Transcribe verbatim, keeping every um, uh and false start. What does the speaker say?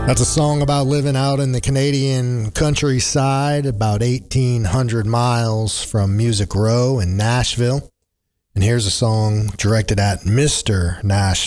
That's a song about living out in the Canadian countryside, about eighteen hundred miles from Music Row in Nashville. And here's a song directed at Mister Nashville.